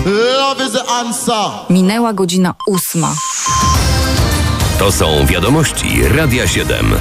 Love is the answer. Minęła godzina 8. To są wiadomości Radia 7.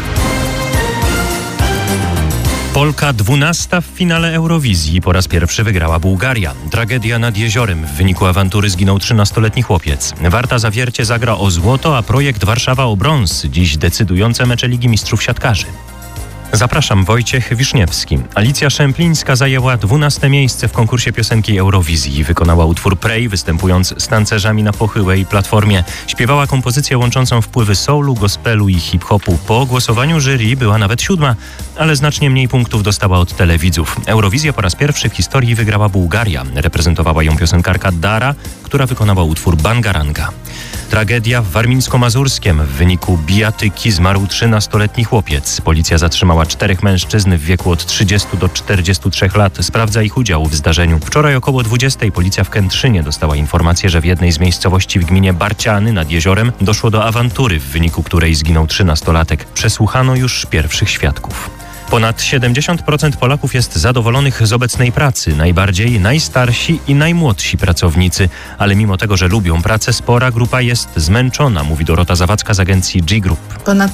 Polka 12 w finale Eurowizji po raz pierwszy wygrała Bułgaria. Tragedia nad jeziorem. W wyniku awantury zginął 13-letni chłopiec. Warta Zawiercie zagra o złoto, a projekt Warszawa o brąz. Dziś decydujące mecze Ligi Mistrzów Siatkarzy. Zapraszam, Wojciech Wiszniewski. Alicja Szemplińska zajęła 12 miejsce w konkursie piosenki Eurowizji. Wykonała utwór Pray, występując z tancerzami na pochyłej platformie. Śpiewała kompozycję łączącą wpływy soulu, gospelu i hip-hopu. Po głosowaniu jury była nawet 7, ale znacznie mniej punktów dostała od telewidzów. Eurowizję po raz pierwszy w historii wygrała Bułgaria. Reprezentowała ją piosenkarka Dara, która wykonała utwór Bangaranga. Tragedia w Warmińsko-Mazurskiem. W wyniku bijatyki zmarł 13-letni chłopiec. Policja zatrzymała 4 mężczyzn w wieku od 30 do 43 lat. Sprawdza ich udział w zdarzeniu. Wczoraj około 20 policja w Kętrzynie dostała informację, że w jednej z miejscowości w gminie Barciany nad jeziorem doszło do awantury, w wyniku której zginął 13-latek. Przesłuchano już pierwszych świadków. Ponad 70% Polaków jest zadowolonych z obecnej pracy. Najbardziej najstarsi i najmłodsi pracownicy. Ale mimo tego, że lubią pracę, spora grupa jest zmęczona, mówi Dorota Zawadzka z agencji G-Group. Ponad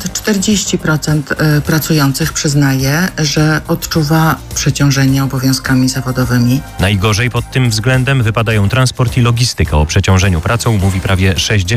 40% pracujących przyznaje, że odczuwa przeciążenie obowiązkami zawodowymi. Najgorzej pod tym względem wypadają transport i logistyka. O przeciążeniu pracą mówi prawie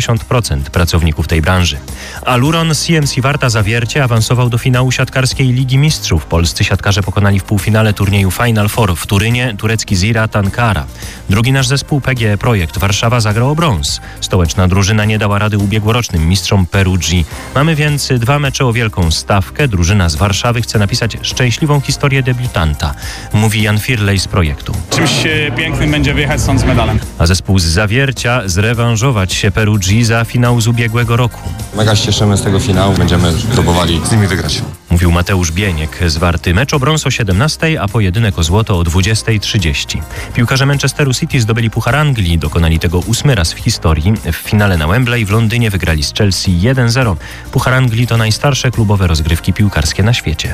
60% pracowników tej branży. Aluron CMC Warta Zawiercie awansował do finału siatkarskiej Ligi Mistrzów. Polscy siatkarze pokonali w półfinale turnieju Final Four w Turynie turecki Ziraat Ankara. Drugi nasz zespół PGE Projekt Warszawa zagrał o brąz. Stołeczna drużyna nie dała rady ubiegłorocznym mistrzom Perugii. Mamy więc 2 mecze o wielką stawkę. Drużyna z Warszawy chce napisać szczęśliwą historię debiutanta, mówi Jan Firlej z projektu. Czymś pięknym będzie wyjechać stąd z medalem. A zespół z Zawiercia zrewanżować się Perugii za finał z ubiegłego roku. Mega się cieszymy z tego finału. Będziemy próbowali z nimi wygrać. Mówił Mateusz Bieniek z Warty. Mecz o brąz o 17, a pojedynek o złoto o 20:30. Piłkarze Manchesteru City zdobyli Puchar Anglii. Dokonali tego 8 raz w historii. W finale na Wembley w Londynie wygrali z Chelsea 1-0. Puchar Anglii to najstarsze klubowe rozgrywki piłkarskie na świecie.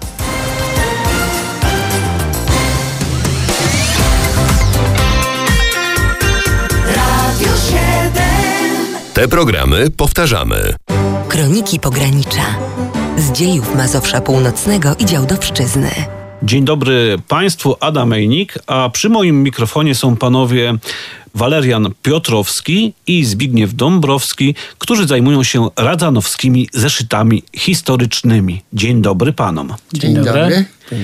Te programy powtarzamy. Kroniki Pogranicza. Z dziejów Mazowsza Północnego i Działdowszczyzny. Dzień dobry Państwu, Adam Ejnik, a przy moim mikrofonie są panowie Walerian Piotrowski i Zbigniew Dąbrowski, którzy zajmują się radzanowskimi zeszytami historycznymi. Dzień dobry panom. Dzień dobry.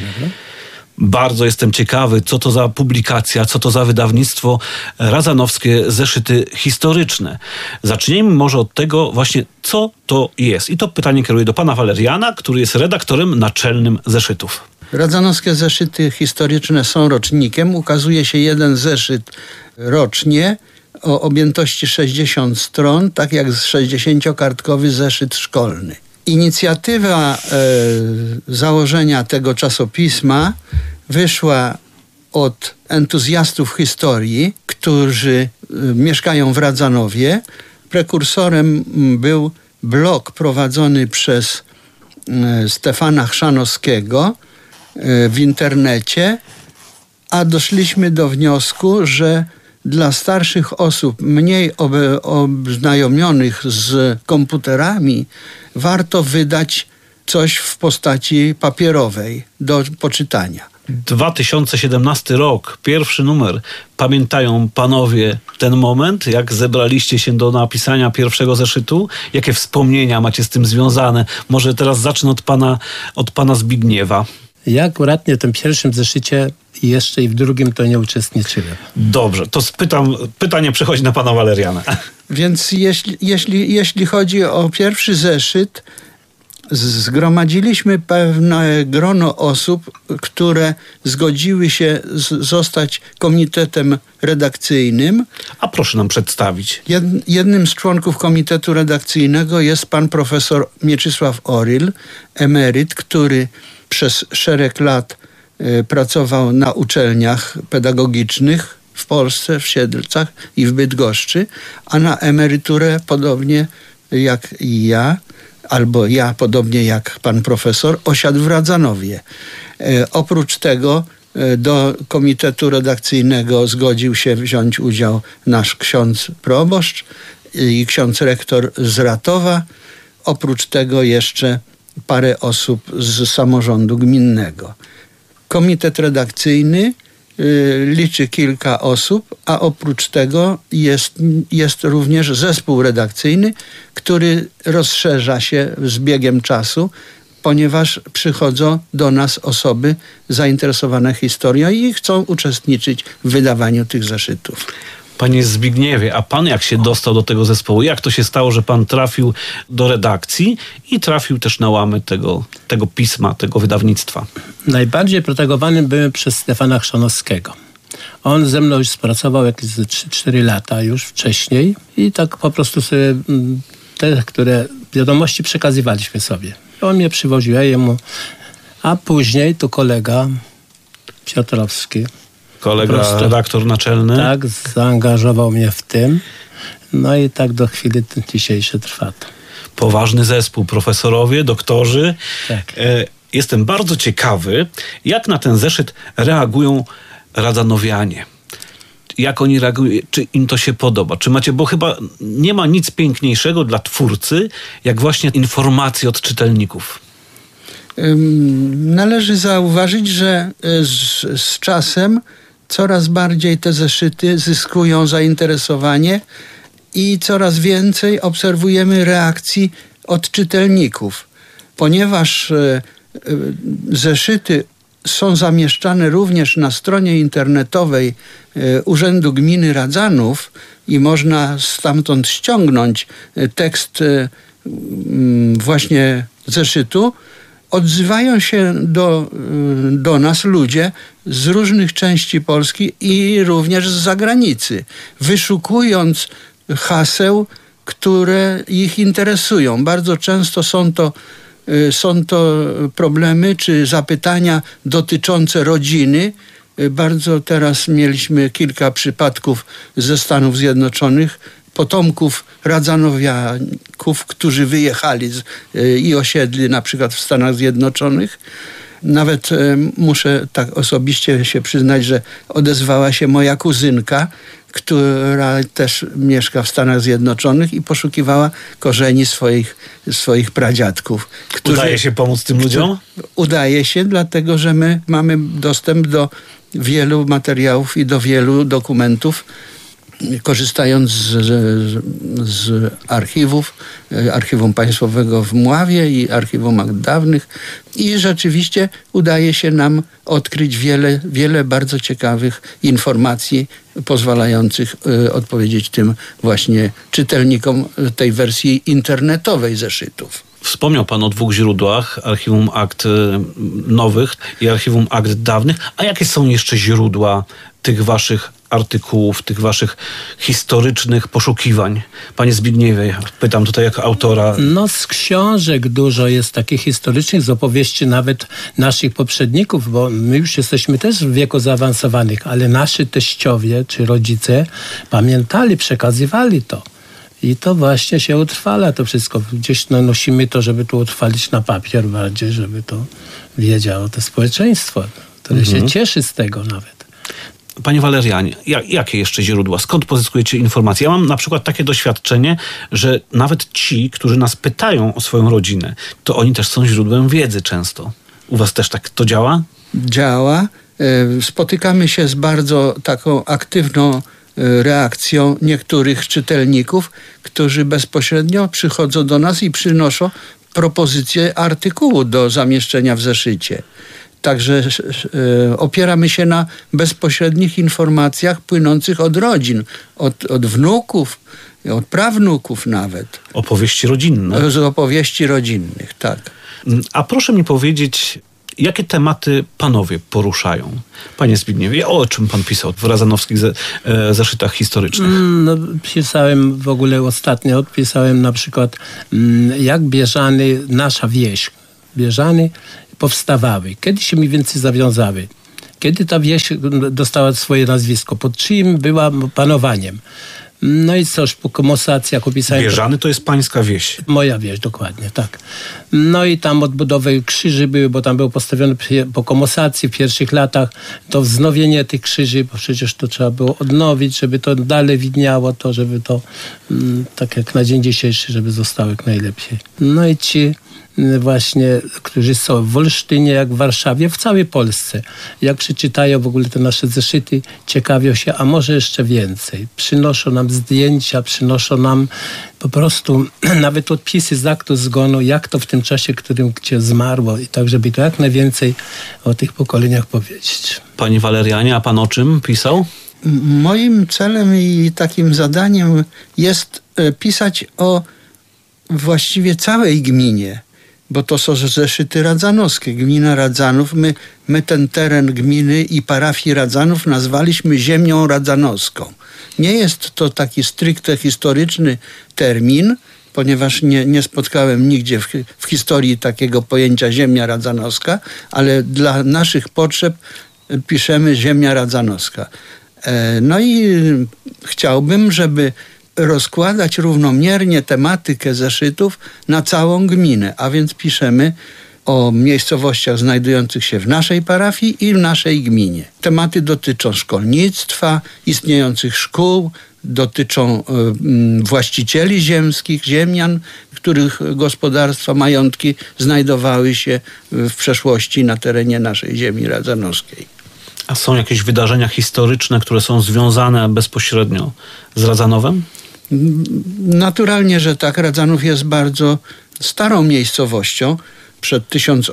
Bardzo jestem ciekawy, co to za publikacja, co to za wydawnictwo Radzanowskie Zeszyty Historyczne. Zacznijmy może od tego właśnie, co to jest. I to pytanie kieruję do pana Waleriana, który jest redaktorem naczelnym zeszytów. Radzanowskie Zeszyty Historyczne są rocznikiem. Ukazuje się jeden zeszyt rocznie o objętości 60 stron, tak jak 60-kartkowy zeszyt szkolny. Inicjatywa założenia tego czasopisma wyszła od entuzjastów historii, którzy mieszkają w Radzanowie. Prekursorem był blog prowadzony przez Stefana Chrzanowskiego w internecie, a doszliśmy do wniosku, że dla starszych osób mniej oznajomionych z komputerami warto wydać coś w postaci papierowej do poczytania. 2017 rok, pierwszy numer. Pamiętają panowie ten moment, jak zebraliście się do napisania pierwszego zeszytu? Jakie wspomnienia macie z tym związane? Może teraz zacznę od pana Zbigniewa. Ja akurat w tym pierwszym zeszycie jeszcze i w drugim to nie uczestniczyłem. Dobrze, to pytanie przechodzi na pana Waleriana. Więc jeśli chodzi o pierwszy zeszyt, zgromadziliśmy pewne grono osób, które zgodziły się zostać komitetem redakcyjnym. A proszę nam przedstawić. Jednym z członków komitetu redakcyjnego jest pan profesor Mieczysław Oryl, emeryt, który przez szereg lat pracował na uczelniach pedagogicznych w Polsce, w Siedlcach i w Bydgoszczy, a na emeryturę podobnie jak i ja, albo ja podobnie jak pan profesor, osiadł w Radzanowie. Oprócz tego Do komitetu redakcyjnego zgodził się wziąć udział nasz ksiądz proboszcz i ksiądz rektor z Ratowa. Oprócz tego jeszcze parę osób z samorządu gminnego. Komitet redakcyjny liczy kilka osób, a oprócz tego jest również zespół redakcyjny, który rozszerza się z biegiem czasu, ponieważ przychodzą do nas osoby zainteresowane historią i chcą uczestniczyć w wydawaniu tych zeszytów. Panie Zbigniewie, a pan jak się dostał do tego zespołu? Jak to się stało, że pan trafił do redakcji i trafił też na łamy tego pisma, tego wydawnictwa? Najbardziej protegowanym byłem przez Stefana Chrzanowskiego. On ze mną już pracował jakieś 3-4 lata już wcześniej i tak po prostu sobie te, które wiadomości przekazywaliśmy sobie. On mnie przywoził, ja jemu, a później to kolega Piotrowski. Kolega redaktor naczelny. Tak, zaangażował mnie w tym. No i tak do chwili dzisiejszej trwa to. Poważny zespół, profesorowie, doktorzy. Tak. Jestem bardzo ciekawy, jak na ten zeszyt reagują radzanowianie. Jak oni reagują, czy im to się podoba? Czy macie, bo chyba nie ma nic piękniejszego dla twórcy, jak właśnie informacje od czytelników. Należy zauważyć, że z czasem coraz bardziej te zeszyty zyskują zainteresowanie i coraz więcej obserwujemy reakcji od czytelników. Ponieważ zeszyty są zamieszczane również na stronie internetowej Urzędu Gminy Radzanów i można stamtąd ściągnąć tekst właśnie zeszytu, odzywają się do nas ludzie z różnych części Polski i również z zagranicy, wyszukując haseł, które ich interesują. Bardzo często są to problemy czy zapytania dotyczące rodziny. Bardzo teraz mieliśmy kilka przypadków ze Stanów Zjednoczonych, potomków radzanowiaków, którzy wyjechali i osiedli na przykład w Stanach Zjednoczonych. Nawet muszę tak osobiście się przyznać, że odezwała się moja kuzynka, która też mieszka w Stanach Zjednoczonych i poszukiwała korzeni swoich pradziadków. Udaje się pomóc tym ludziom? Udaje się, dlatego że my mamy dostęp do wielu materiałów i do wielu dokumentów, korzystając z archiwów, Archiwum Państwowego w Mławie i Archiwum Akt Dawnych i rzeczywiście udaje się nam odkryć wiele bardzo ciekawych informacji pozwalających odpowiedzieć tym właśnie czytelnikom tej wersji internetowej zeszytów. Wspomniał pan o 2 źródłach, Archiwum Akt Nowych i Archiwum Akt Dawnych. A jakie są jeszcze źródła tych waszych artykułów, tych waszych historycznych poszukiwań? Panie Zbigniewie, pytam tutaj jako autora. No z książek dużo jest takich historycznych, z opowieści nawet naszych poprzedników, bo my już jesteśmy też w wieku zaawansowanych, ale nasi teściowie czy rodzice pamiętali, przekazywali to. I to właśnie się utrwala to wszystko. Gdzieś nosimy to, żeby to utrwalić na papier bardziej, żeby to wiedziało to społeczeństwo, które się cieszy z tego nawet. Panie Walerianie, jakie jeszcze źródła? Skąd pozyskujecie informacje? Ja mam na przykład takie doświadczenie, że nawet ci, którzy nas pytają o swoją rodzinę, to oni też są źródłem wiedzy często. U was też tak to działa? Działa. Spotykamy się z bardzo taką aktywną reakcją niektórych czytelników, którzy bezpośrednio przychodzą do nas i przynoszą propozycję artykułu do zamieszczenia w zeszycie. Także opieramy się na bezpośrednich informacjach płynących od rodzin, od wnuków, od prawnuków nawet. Opowieści rodzinne. Z opowieści rodzinnych, tak. A proszę mi powiedzieć, jakie tematy panowie poruszają? Panie Zbigniewie, o czym pan pisał w radzanowskich zeszytach historycznych? No, pisałem w ogóle ostatnio, pisałem na przykład jak Bieżany, nasza wieś, Bieżany powstawały, kiedy się mniej więcej zawiązały, kiedy ta wieś dostała swoje nazwisko, pod czyim była panowaniem. No i cóż, po komosacjach opisałem... Bieżany to jest pańska wieś. Moja wieś, dokładnie, tak. No i tam odbudowy krzyży były, bo tam był postawiony po komosacji w pierwszych latach to wznowienie tych krzyży, bo przecież to trzeba było odnowić, żeby to dalej widniało, to żeby to tak jak na dzień dzisiejszy, żeby zostało jak najlepiej. No i ci właśnie, którzy są w Olsztynie, jak w Warszawie, w całej Polsce. Jak przeczytają w ogóle te nasze zeszyty, ciekawią się, a może jeszcze więcej. Przynoszą nam zdjęcia, przynoszą nam po prostu nawet odpisy z aktu zgonu, jak to w tym czasie, gdzie zmarło i tak, żeby to jak najwięcej o tych pokoleniach powiedzieć. Panie Walerianie, a pan o czym pisał? Moim celem i takim zadaniem jest pisać o właściwie całej gminie, bo to są zeszyty radzanowskie. Gmina Radzanów, my ten teren gminy i parafii Radzanów nazwaliśmy ziemią radzanowską. Nie jest to taki stricte historyczny termin, ponieważ nie spotkałem nigdzie w historii takiego pojęcia ziemia radzanowska, ale dla naszych potrzeb piszemy ziemia radzanowska. No i chciałbym, żeby rozkładać równomiernie tematykę zeszytów na całą gminę, a więc piszemy o miejscowościach znajdujących się w naszej parafii i w naszej gminie. Tematy dotyczą szkolnictwa, istniejących szkół, dotyczą właścicieli ziemskich, ziemian, których gospodarstwa, majątki znajdowały się w przeszłości na terenie naszej ziemi radzanowskiej. A są jakieś wydarzenia historyczne, które są związane bezpośrednio z Radzanowem? Naturalnie, że tak. Radzanów jest bardzo starą miejscowością. Przed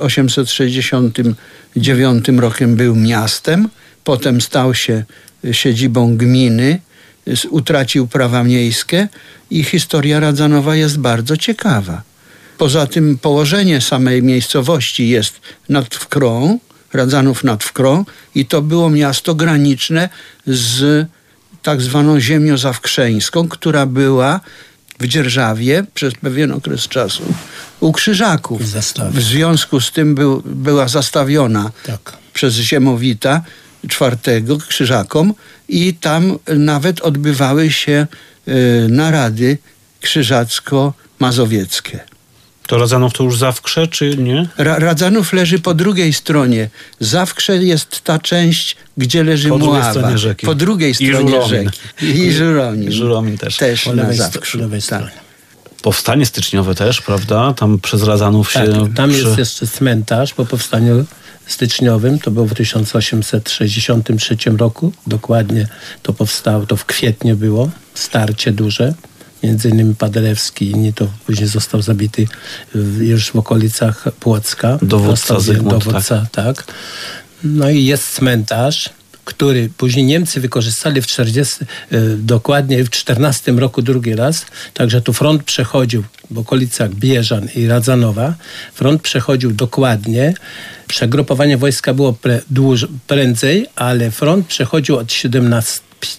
1869 rokiem był miastem, potem stał się siedzibą gminy, utracił prawa miejskie i historia Radzanowa jest bardzo ciekawa. Poza tym położenie samej miejscowości jest nad Wkrą, Radzanów nad Wkrą, i to było miasto graniczne z tak zwaną ziemią zawkrzeńską, która była w dzierżawie przez pewien okres czasu u Krzyżaków. W związku z tym była zastawiona przez Ziemowita IV Krzyżakom i tam nawet odbywały się narady krzyżacko-mazowieckie. To Radzanów to już Zawkrze, czy nie? Radzanów leży po drugiej stronie. Zawkrze jest ta część, gdzie leży Mława. Po drugiej stronie rzeki. I Żuromin. Żuromin też. Też na Zawkrzu. Tak. Powstanie styczniowe też, prawda? Tam przez Radzanów się... Tam jest jeszcze cmentarz po powstaniu styczniowym. To było w 1863 roku. Dokładnie to powstało. To w kwietniu było. Starcie duże. Między innymi Paderewski, inni to później został zabity już w okolicach Płocka. Dowódca Zygmunt, tak. No i jest cmentarz, który później Niemcy wykorzystali dokładnie w 14 roku drugi raz. Także tu front przechodził w okolicach Bieżan i Radzanowa. Front przechodził dokładnie. Przegrupowanie wojska było prędzej, ale front przechodził od 17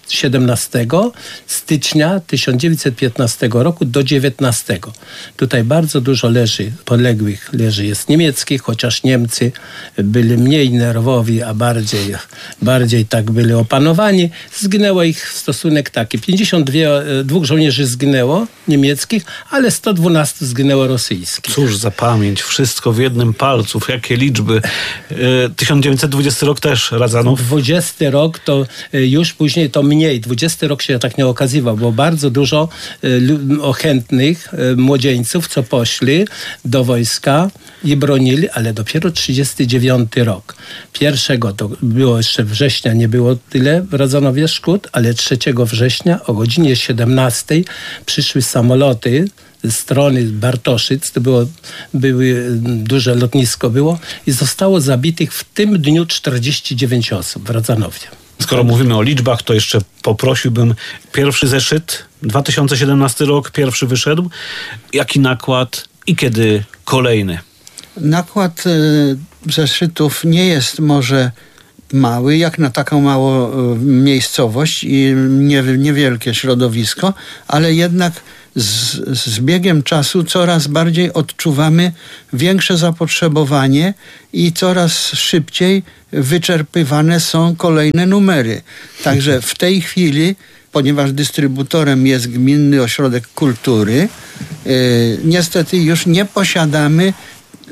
stycznia 1915 roku do 19. Tutaj bardzo dużo podległych jest niemieckich, chociaż Niemcy byli mniej nerwowi, a bardziej tak byli opanowani. Zginęło ich stosunek taki. 52 żołnierzy zginęło niemieckich, ale 112 zginęło rosyjskich. Cóż za pamięć, wszystko w jednym palcu, jakie liczby. 1920 rok też Radzanów. 20 rok to już później to mniej. 20 rok się tak nie okazywał, bo bardzo dużo chętnych młodzieńców, co poszli do wojska i bronili, ale dopiero 39 rok. Pierwszego to było jeszcze września, nie było tyle w Radzanowie szkód, ale 3 września o godzinie 17 przyszły samoloty ze strony Bartoszyc, to duże lotnisko było i zostało zabitych w tym dniu 49 osób w Radzanowie. Skoro mówimy o liczbach, to jeszcze poprosiłbym pierwszy zeszyt, 2017 rok, pierwszy wyszedł. Jaki nakład i kiedy kolejny? Nakład zeszytów nie jest może mały, jak na taką małą miejscowość i niewielkie środowisko, ale jednak z biegiem czasu coraz bardziej odczuwamy większe zapotrzebowanie i coraz szybciej wyczerpywane są kolejne numery. Także w tej chwili, ponieważ dystrybutorem jest Gminny Ośrodek Kultury, niestety już nie posiadamy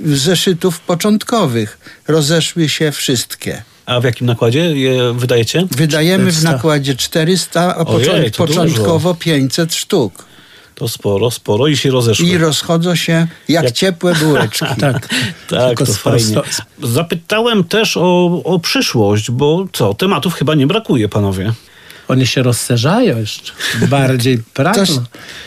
zeszytów początkowych. Rozeszły się wszystkie. A w jakim nakładzie je wydajecie? Wydajemy 400. w nakładzie 400, a Ojej, to początkowo 500 sztuk. To sporo i się rozeszły. I rozchodzą się jak ciepłe bułeczki. Tak, Tak, to fajnie. Zapytałem też o przyszłość, bo tematów chyba nie brakuje, panowie. Oni się rozszerzają jeszcze. Bardziej pragną.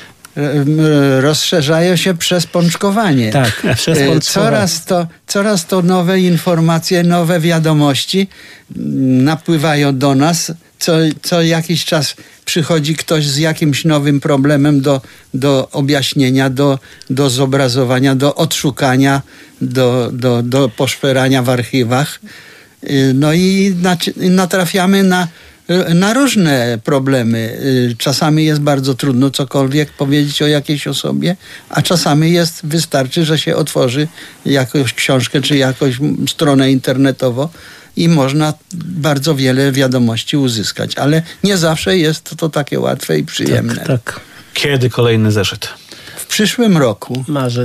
Rozszerzają się przez pączkowanie. Tak, przez pączkowanie. Coraz to nowe informacje, nowe wiadomości napływają do nas. Co jakiś czas przychodzi ktoś z jakimś nowym problemem do objaśnienia, do zobrazowania, do odszukania, do poszperania w archiwach. No i natrafiamy na różne problemy. Czasami jest bardzo trudno cokolwiek powiedzieć o jakiejś osobie, a czasami wystarczy, że się otworzy jakąś książkę czy jakąś stronę internetową i można bardzo wiele wiadomości uzyskać. Ale nie zawsze jest to takie łatwe i przyjemne. Tak. Kiedy kolejny zeszyt? W przyszłym roku.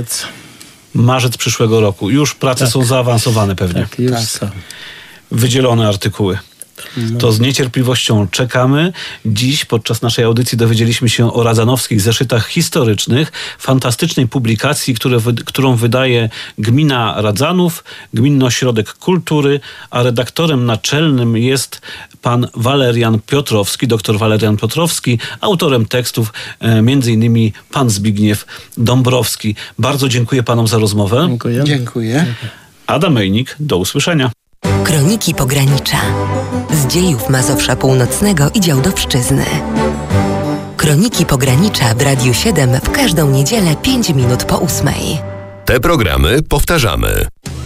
Marzec przyszłego roku. Już prace są zaawansowane pewnie. Tak, już są. Wydzielone artykuły. To z niecierpliwością czekamy. Dziś podczas naszej audycji dowiedzieliśmy się o radzanowskich zeszytach historycznych, fantastycznej publikacji, którą wydaje Gmina Radzanów, Gminny Ośrodek Kultury, a redaktorem naczelnym jest pan Walerian Piotrowski, dr Walerian Piotrowski, autorem tekstów m.in. pan Zbigniew Dąbrowski. Bardzo dziękuję panom za rozmowę. Dziękuję. Adam Mejnik, do usłyszenia. Kroniki Pogranicza. Z dziejów Mazowsza Północnego i Działdowszczyzny. Kroniki Pogranicza w Radiu 7 w każdą niedzielę 5 minut po 8. Te programy powtarzamy.